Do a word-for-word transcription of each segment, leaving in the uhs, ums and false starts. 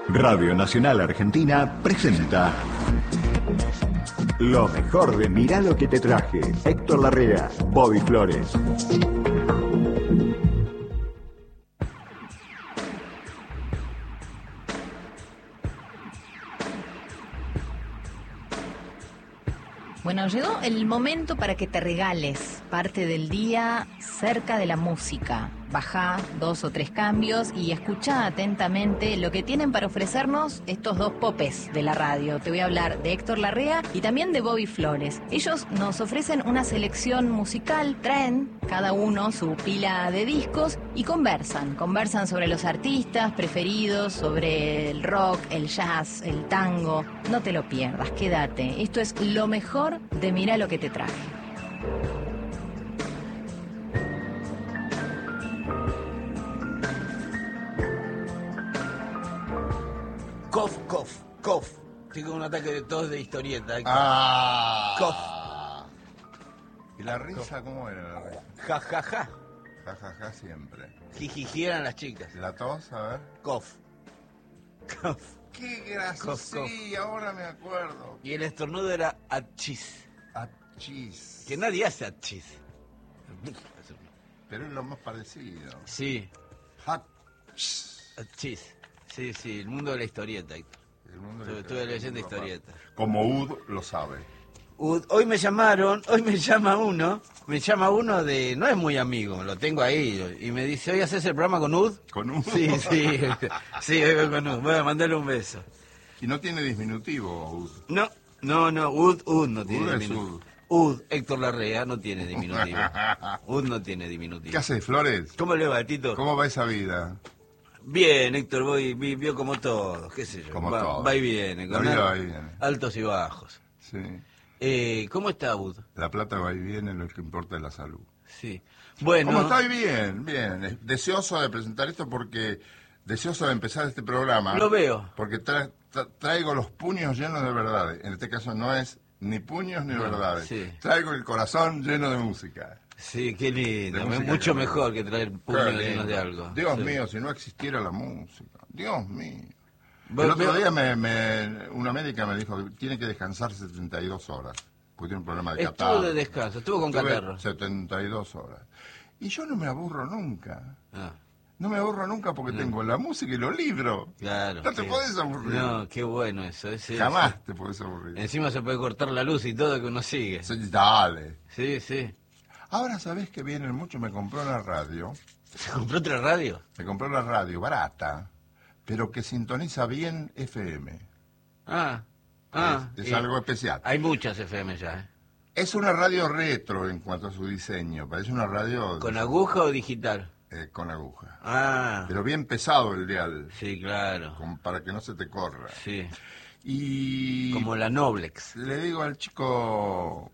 Radio Nacional Argentina presenta lo mejor de Mirá lo que te traje. Héctor Larrea, Bobby Flores. Bueno, llegó el momento para que te regales parte del día cerca de la música. Bajá dos o tres cambios y escuchá atentamente lo que tienen para ofrecernos estos dos popes de la radio. Te voy a hablar de Héctor Larrea y también de Bobby Flores. Ellos nos ofrecen una selección musical, traen cada uno su pila de discos y conversan. Conversan sobre los artistas preferidos, sobre el rock, el jazz, el tango. No te lo pierdas, quédate. Esto es lo mejor de Mirá lo que te traje. Cof, cof, cof. Tengo un ataque de tos de historieta. Ah. Cof. ¿Y la risa cómo era la risa? Ja, ja, ja. Ja, ja, ja, siempre. Jijiji eran las chicas. ¿La tos? A ver. Cof. Cof. ¡Qué gracioso! Cof, cof. Sí, ahora me acuerdo. Y el estornudo era achis. Achis. Que nadie hace achis. Pero es lo más parecido. Sí. Hachis. Achis. Sí, sí, el mundo de la historieta, Héctor. El mundo de Estuve, la estuve historieta, leyendo el mundo historieta. aparte. Como Ud lo sabe. Ud, hoy me llamaron, hoy me llama uno, me llama uno de, no es muy amigo, lo tengo ahí, y me dice, ¿hoy haces el programa con Ud? ¿Con Ud? Sí, sí, sí, hoy voy con Ud, voy a mandarle un beso. Y no tiene disminutivo, Ud. No, no, no, Ud, Ud no tiene Ud es diminutivo. Ud. Ud, Héctor Larrea no tiene diminutivo. Ud no tiene diminutivo. ¿Qué haces, Flores? ¿Cómo le va, Tito? ¿Cómo va esa vida? Bien, Héctor, voy, vi- vio como todos, qué sé yo. Como va, todos. va y viene, La con vida al- va y viene. altos y bajos. Sí. Eh, ¿Cómo está Ud? La plata va y viene, lo que importa es la salud. Sí. Bueno. ¿Cómo está? Bien, bien. Deseoso de presentar esto porque... Deseoso de empezar este programa. Lo veo. Porque tra- tra- traigo los puños llenos de verdades. En este caso no es ni puños ni No, verdades. sí. Traigo el corazón lleno de música. Sí, qué lindo. De música Mucho que me mejor gusta. que traer Qué puños lindo. llenos de algo. Dios Sí. mío, si no existiera la música. Dios mío. Vos- El otro veo- día me, me- una médica me dijo que tiene que descansar setenta y dos horas. Porque tiene un problema de Estuvo catarro. de descanso, estuvo con Estuve catarro. setenta y dos horas. Y yo no me aburro nunca. Ah, No me aburro nunca porque tengo la música y los libros. claro. No te sí. podés aburrir. No, qué bueno eso. ese- Jamás ese- te podés aburrir. Encima se puede cortar la luz y todo que uno sigue. Sí, dale. Sí, sí. Ahora sabés que vienen mucho. Me compró una radio. ¿Se compró otra radio? Me compró una radio barata, pero que sintoniza bien F M. Ah, ah. es es y algo especial. Hay muchas F M ya, ¿eh? Es una radio retro en cuanto a su diseño. Parece una radio ¿Con aguja o digital? eh, con aguja. Ah, Pero bien pesado el dial, sí, claro. como para que no se te corra. Sí, Y como la Noblex. le digo al chico,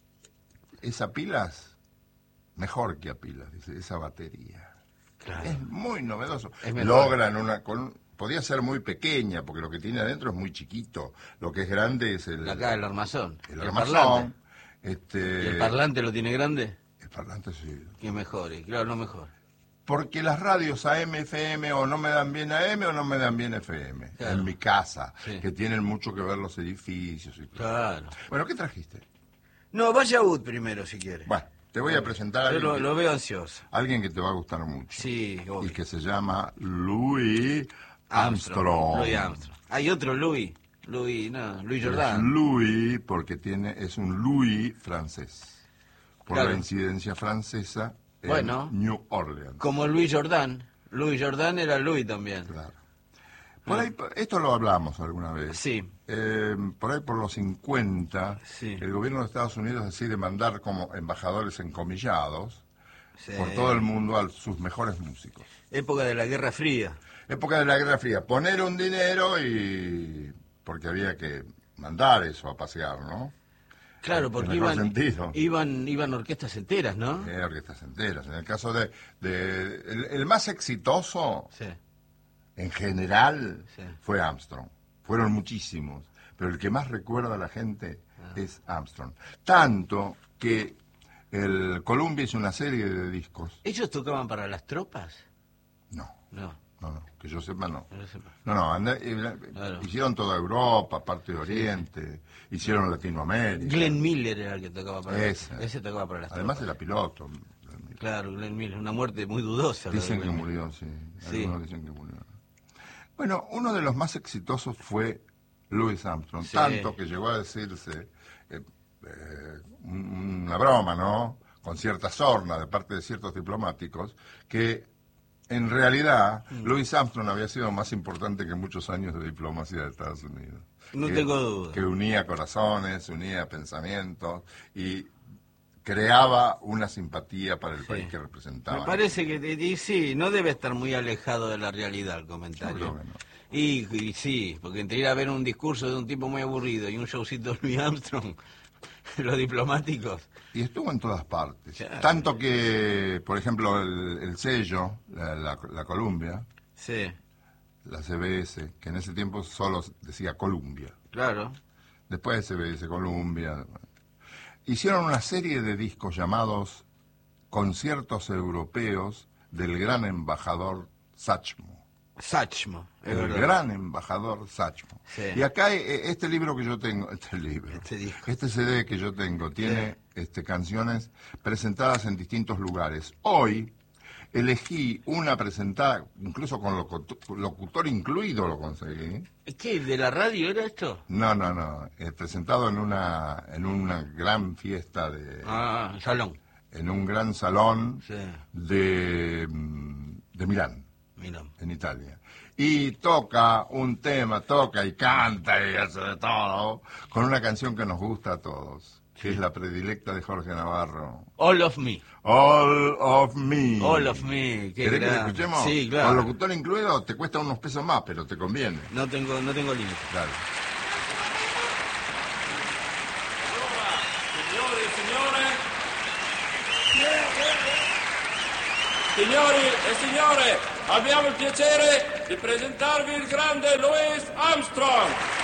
esa pilas, mejor que a pilas, dice, esa batería. Claro. Es muy novedoso. Es mejor. Logran una... Con, podía ser muy pequeña, porque lo que tiene adentro es muy chiquito. Lo que es grande es el... Acá el armazón. el el armazón. parlante. Este, ¿Y el parlante lo tiene grande? el parlante, sí. Que mejor, y claro, no mejor. Porque las radios A M, F M o no me dan bien A M o no me dan bien F M. Claro. En mi casa, Sí. que tienen mucho que ver los edificios y todo. Claro. Bueno, ¿qué trajiste? No, vaya Ud primero si quiere. Bueno, te voy a presentar a Yo alguien, lo, que, lo veo ansioso. alguien que te va a gustar mucho. Sí, Y obvio. que se llama Louis Armstrong. Louis Armstrong. Hay otro Louis. Louis, no, Louis Es Jordan. Louis porque tiene, es un Louis francés. Por Claro. la incidencia francesa en Bueno. New Orleans. Como Louis Jordan. Louis Jordan era Louis también. Claro. Por ahí, esto lo hablamos alguna vez. Sí. Eh, por ahí por los cincuenta, Sí. el gobierno de Estados Unidos decide mandar como embajadores encomillados Sí. por todo el mundo a sus mejores músicos. Época de la Guerra Fría. Época de la Guerra Fría, poner un dinero y... porque había que mandar eso a pasear, ¿no? Claro, En porque mejor iban, sentido. iban iban orquestas enteras, ¿no? Eh, orquestas enteras. En el caso de... de el, el más exitoso, Sí. en general, Sí. fue Armstrong. Fueron muchísimos, pero el que más recuerda a la gente Ah. es Armstrong. Tanto que el Columbia hizo una serie de discos. ¿Ellos tocaban para las tropas? No, No. No, no, que yo sepa no. Que yo sepa. No, no, anda- eh, Claro. hicieron toda Europa, parte de Oriente, hicieron Latinoamérica. Glenn Miller era el que tocaba para Ese. las, ese tocaba para las Además tropas. era piloto. Claro, Glenn Miller, una muerte muy dudosa. la de Dicen que Glenn Miller. murió, sí. Sí. Algunos dicen que murió. Bueno, uno de los más exitosos fue Louis Armstrong, Sí. tanto que llegó a decirse eh, eh, un- una broma, ¿no? Con cierta sorna de parte de ciertos diplomáticos, que en realidad Mm. Louis Armstrong había sido más importante que muchos años de diplomacia de Estados Unidos. No Que- tengo duda. Que unía corazones, unía pensamientos y creaba una simpatía para el Sí. país que representaba. Me parece que, y sí, no debe estar muy alejado de la realidad el Yo comentario. creo que no. Y, y sí, porque entre ir a ver un discurso de un tipo muy aburrido y un showcito de Louis Armstrong, los diplomáticos. Y estuvo en todas partes. Claro. Tanto que, por ejemplo, el, el sello, la, la, la Columbia, Sí, la C B S, que en ese tiempo solo decía Columbia. claro. Después C B S, Columbia. Hicieron una serie de discos llamados Conciertos Europeos del gran embajador Satchmo. Satchmo, es El verdad. gran embajador Satchmo. Sí. Y acá eh, este libro que yo tengo, este libro, Este disco. este C D que yo tengo, tiene este, canciones presentadas en distintos lugares. Hoy elegí una presentada, incluso con locutor, locutor incluido lo conseguí. ¿Qué? ¿De la radio era esto? No, no, no, eh, presentado en una, en una gran fiesta de, Ah, salón. en un gran salón Sí, de, mm, de Milán, mira. en Italia. Y toca un tema, toca y canta y hace de todo, con una canción que nos gusta a todos, que es la predilecta de Jorge Navarro. All of Me. All of Me. All of Me. Qué ¿Querés que la gran- escuchemos? Sí, claro. Con locutor incluido te cuesta unos pesos más, pero te conviene. No tengo, no tengo límite. Dale. Signore e signore, signori e signore, abbiamo il piacere di presentarvi il grande Louis Armstrong.